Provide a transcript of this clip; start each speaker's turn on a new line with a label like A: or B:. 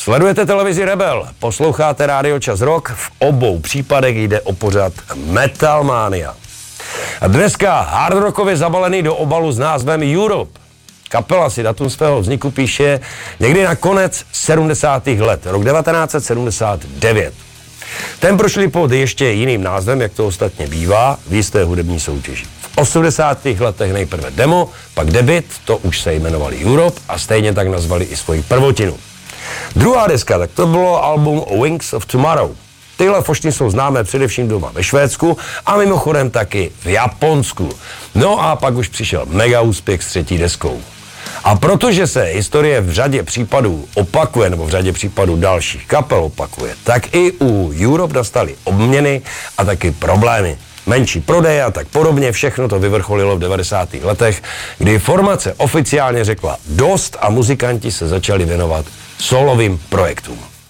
A: Sledujete televizi Rebel, posloucháte Rádio Čas Rock, v obou případech jde o pořad Metalmania. A dneska hardrockově zabalený do obalu s názvem Europe. Kapela si datum svého vzniku píše někdy na konec 70. let, rok 1979. Ten prošli pod ještě jiným názvem, jak to ostatně bývá, v jisté hudební soutěži. V 80. letech nejprve demo, pak debut, to už se jmenovali Europe a stejně tak nazvali i svoji prvotinu. Druhá deska, tak to bylo album Wings of Tomorrow. Tyhle fošny jsou známé především doma ve Švédsku a mimochodem taky v Japonsku. No a pak už přišel mega úspěch s třetí deskou. A protože se historie v řadě případů opakuje, nebo v řadě případů dalších kapel opakuje, tak i u Europe nastaly obměny a taky problémy. Menší prodej a tak podobně, všechno to vyvrcholilo v 90. letech, kdy formace oficiálně řekla dost a muzikanti se začali věnovat solovým projektům.